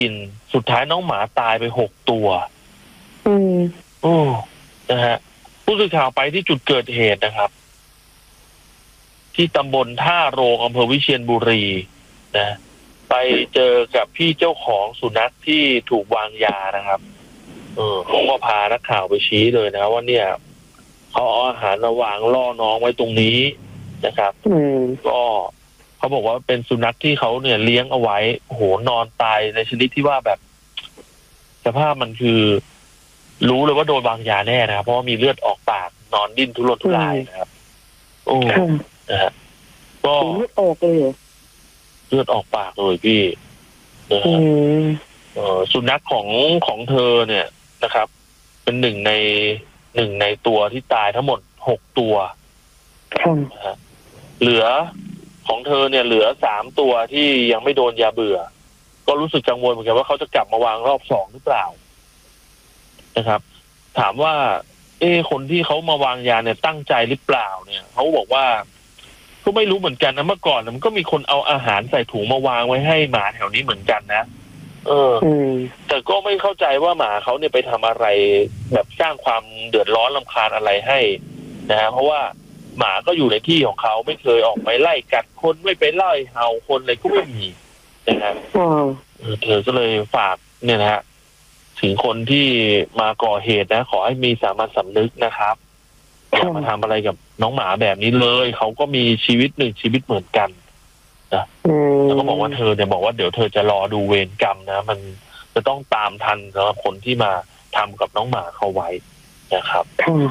กินสุดท้ายน้องหมาตายไป6 ตัวโอ้นะฮะผู้สื่อข่าวไปที่จุดเกิดเหตุนะครับที่ตำบลท่าโรงอำเภอวิเชียรบุรีนะไปเจอกับพี่เจ้าของสุนัขที่ถูกวางยานะครับเขาก็พานักข่าวไปชี้เลยนะว่าเนี่ยเขาเอาอาหารมาวางล่อน้องไว้ตรงนี้นะครับก็เขาบอกว่าเป็นสุนัขที่เขาเนี่ยเลี้ยงเอาไว้โหนอนตายในชนิดที่ว่าแบบสภาพมันคือรู้เลยว่าโดนวางยาแน่นะครับเพราะว่ามีเลือดออกปากนอนดิ้นทุรนทุรายนะครับโอ้นะฮะก็เลือดออกเลยเลือดออกปากเลยพี่นะฮะสุนัขของเธอเนี่ยนะครับเป็นหนึ่งในตัวที่ตายทั้งหมด6 ตัวนะฮะเหลือของเธอเนี่ยเหลือ3 ตัวที่ยังไม่โดนยาเบื่อก็รู้สึกกังวลเหมือนกันว่าเขาจะกลับมาวางรอบ2หรือเปล่านะครับถามว่าคนที่เขามาวางยาเนี่ยตั้งใจหรือเปล่าเนี่ยเขาบอกว่าก็ไม่รู้เหมือนกันนะเมื่อก่อนมันก็มีคนเอาอาหารใส่ถุงมาวางไว้ให้หมาแถวนี้เหมือนกันนะแต่ก็ไม่เข้าใจว่าหมาเขาเนี่ยไปทำอะไรแบบสร้างความเดือดร้อนรำคาญอะไรให้นะเพราะว่าหมาก็อยู่ในที่ของเขาไม่เคยออกไปไล่กัดคนไม่ไปไล่เห่าคนอะไรก็ไม่มีนะครับเธอก็เลยฝากเนี่ยนะฮะถึงคนที่มาก่อเหตุนะขอให้มีสามัญสำนึกนะครับอย่ามาทำอะไรกับน้องหมาแบบนี้เลยเขาก็มีชีวิต1 ชีวิตเหมือนกันนะแล้วก็บอกว่าเธอเนี่ยบอกว่าเดี๋ยวเธอจะรอดูเวรกรรมนะมันจะต้องตามทันสำหรับคนที่มาทำกับน้องหมาเขาไว้นะครับ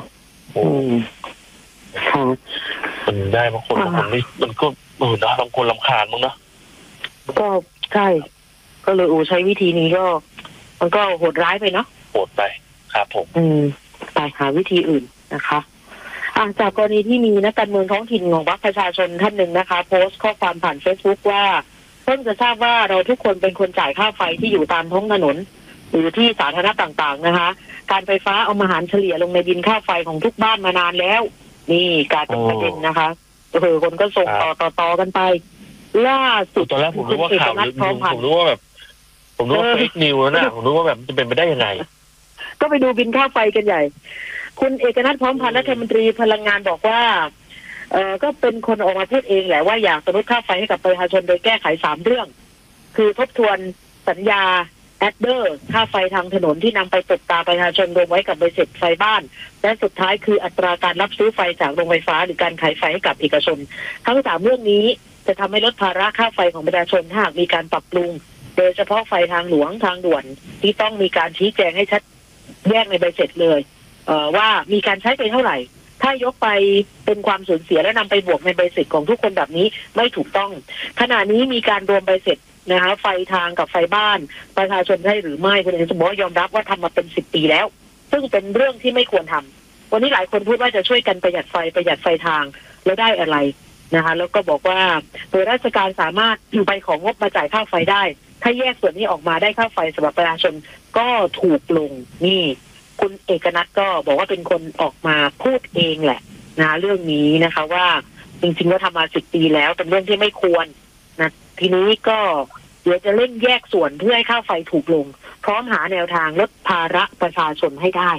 มันได้บางคนไม่มันก็นะบางคนรำคาญมั้งนะก็ใช่ก็เลยใช้วิธีนี้ก็มันก็โหดร้ายไปเนาะโหดไปครับผมไปหาวิธีอื่นนะคะจากกรณีที่มีนักการเมืองท้องถิ่นของพรรคประชาชนท่านหนึ่งนะคะโพสต์ข้อความผ่าน Facebook ว่าเพิ่งจะทราบว่าเราทุกคนเป็นคนจ่ายค่าไฟที่อยู่ตามท้องถนนหรือที่สาธารณะต่างๆนะคะการไฟฟ้าเอามาหารเฉลี่ยลงในบินค่าไฟของทุกบ้านมานานแล้วนี่การเป็นประเด็นนะคะคนก็ส่งต่อกันไปล่าสุดตอนแรกผมรู้ว่าข่าวผมรู้ว่าแบบผมรู้ว่าเฟกนิวแล้วนะผมรู้ว่าแบบจะเป็นไปได้ยังไงก็ไปดูบินค่าไฟกันใหญ่คุณเอกนัท พร้อมพันธ์รัฐมนตรีพลังงานบอกว่าก็เป็นคนออกมาพูดเองแหละว่าอยากลดค่าไฟให้กับประชาชนโดยแก้ไข3 เรื่องคือทบทวนสัญญาแอดเดอร์ค่าไฟทางถนนที่นำไปตบตาประชาชนรวมไว้กับใบเสร็จไฟบ้านและสุดท้ายคืออัตราการรับซื้อไฟจากโรงไฟฟ้าหรือการขายไฟให้กับเอกชนทั้ง3 เรื่องนี้จะทำให้ลดภาระค่าไฟของประชาชนถ้าหากมีการปรับปรุงโดยเฉพาะไฟทางหลวงทางด่วนที่ต้องมีการชี้แจงให้ชัดแยกในใบเสร็จเลยว่ามีการใช้ไปเท่าไหร่ถ้ายกไปเป็นความสูญเสียและนำไปบวกในใบเสร็จของทุกคนแบบนี้ไม่ถูกต้องขณะนี้มีการรวมใบเสร็จนะคะไฟทางกับไฟบ้านประชาชนได้หรือไม่คุณเอกสมบอกยอมรับว่าทำมาเป็น10 ปีแล้วซึ่งเป็นเรื่องที่ไม่ควรทำวันนี้หลายคนพูดว่าจะช่วยกันประหยัดไฟทางแล้วได้อะไรนะคะแล้วก็บอกว่าโดยราชการสามารถไปของงบมาจ่ายค่าไฟได้ถ้าแยกส่วนนี้ออกมาได้ค่าไฟสำหรับประชาชนก็ถูกลงนี่คุณเอกนัทก็บอกว่าเป็นคนออกมาพูดเองแหละนะเรื่องนี้นะคะว่าจริงๆว่าทำมา10 ปีแล้วเป็นเรื่องที่ไม่ควรนะทีนี้ก็เดี๋ยวจะเร่งแยกส่วนเพื่อให้ค่าไฟถูกลงพร้อมหาแนวทางลดภาระประชาชนให้ได้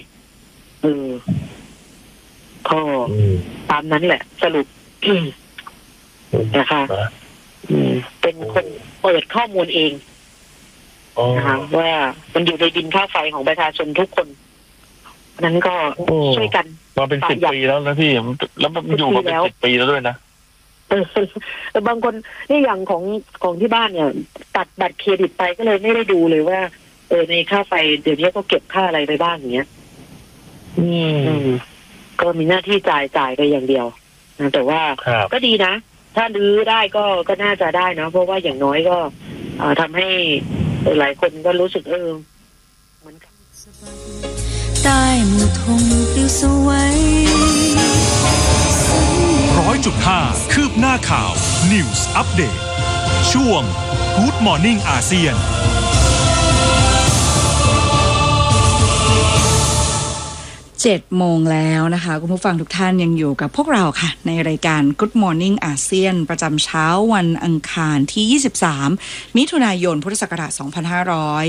ก็ตามนั้นแหละสรุปนะคะเป็นคนเปิดข้อมูลเองนะคะว่ามันอยู่ในบินค่าไฟของประชาชนทุกคนนั้นก็ช่วยกันมาเป็น10 ปีแล้วนะพี่แล้วมันอยู่มาเป็น10 ปีแล้วด้วยนะบางคนนี่อย่างของที่บ้านเนี่ยตัดบัตรเครดิตไปก็เลยไม่ได้ดูเลยว่าในค่าไฟเดี๋ยวนี้ก็เก็บค่าอะไรไปบ้างอย่างเงี้ยก็มีหน้าที่จ่ายไปอย่างเดียวนะแต่ว่าก็ดีนะถ้ารื้อได้ก็น่าจะได้นะเพราะว่าอย่างน้อยก็ทำให้หลายคนก็รู้สึกเหมือนกันใต้หมู่ธงปลิวสวย 100.5 คืบหน้าข่าว News Update ช่วง Good Morning อาเซียน 7 โมงแล้วนะคะคุณผู้ฟังทุกท่านยังอยู่กับพวกเราค่ะในรายการ Good Morning อาเซียนประจำเช้าวันอังคารที่23 มิถุนายน พุทธศักราช 2500